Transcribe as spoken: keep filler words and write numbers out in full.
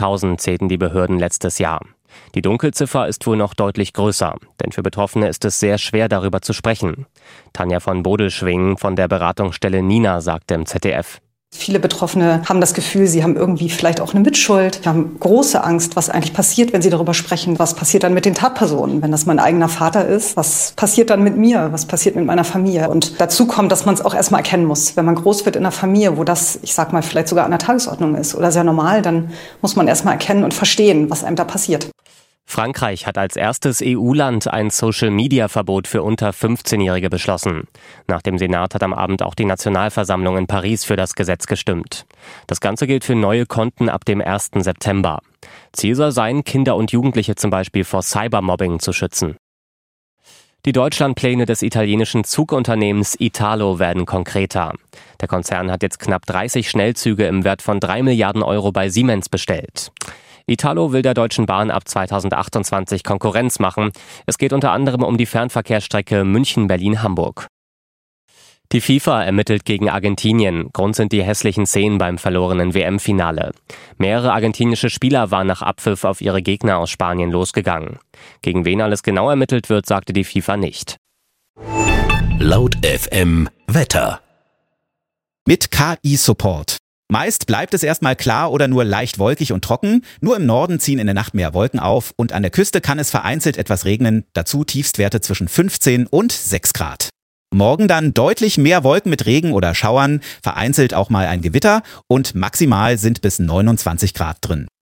zehntausend zählten die Behörden letztes Jahr. Die Dunkelziffer ist wohl noch deutlich größer, denn für Betroffene ist es sehr schwer, darüber zu sprechen. Tanja von Bodelschwing von der Beratungsstelle Nina sagte im Z D F. Viele Betroffene haben das Gefühl, sie haben irgendwie vielleicht auch eine Mitschuld. Sie haben große Angst, was eigentlich passiert, wenn sie darüber sprechen. Was passiert dann mit den Tatpersonen, wenn das mein eigener Vater ist? Was passiert dann mit mir? Was passiert mit meiner Familie? Und dazu kommt, dass man es auch erstmal erkennen muss. Wenn man groß wird in einer Familie, wo das, ich sag mal, vielleicht sogar an der Tagesordnung ist oder sehr normal, dann muss man erstmal erkennen und verstehen, was einem da passiert. Frankreich hat als erstes E U-Land ein Social-Media-Verbot für unter fünfzehnjährige beschlossen. Nach dem Senat hat am Abend auch die Nationalversammlung in Paris für das Gesetz gestimmt. Das Ganze gilt für neue Konten ab dem ersten September. Ziel soll sein, Kinder und Jugendliche zum Beispiel vor Cybermobbing zu schützen. Die Deutschlandpläne des italienischen Zugunternehmens Italo werden konkreter. Der Konzern hat jetzt knapp dreißig Schnellzüge im Wert von drei Milliarden Euro bei Siemens bestellt. Italo will der Deutschen Bahn ab zweitausendachtundzwanzig Konkurrenz machen. Es geht unter anderem um die Fernverkehrsstrecke München-Berlin-Hamburg. Die FIFA ermittelt gegen Argentinien. Grund sind die hässlichen Szenen beim verlorenen W M-Finale. Mehrere argentinische Spieler waren nach Abpfiff auf ihre Gegner aus Spanien losgegangen. Gegen wen alles genau ermittelt wird, sagte die FIFA nicht. Laut F M Wetter. Mit K I-Support. Meist bleibt es erstmal klar oder nur leicht wolkig und trocken. Nur im Norden ziehen in der Nacht mehr Wolken auf und an der Küste kann es vereinzelt etwas regnen. Dazu Tiefstwerte zwischen fünfzehn und sechs Grad. Morgen dann deutlich mehr Wolken mit Regen oder Schauern, vereinzelt auch mal ein Gewitter und maximal sind bis neunundzwanzig Grad drin.